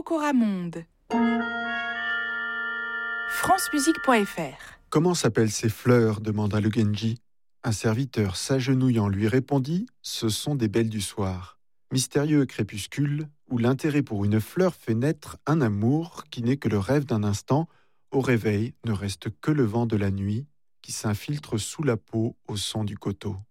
Rocoramonde. francemusique.fr. Comment s'appellent ces fleurs demanda le Genji. Un serviteur s'agenouillant lui répondit « Ce sont des belles du soir ». Mystérieux crépuscule où l'intérêt pour une fleur fait naître un amour qui n'est que le rêve d'un instant. Au réveil ne reste que le vent de la nuit qui s'infiltre sous la peau au son du coteau.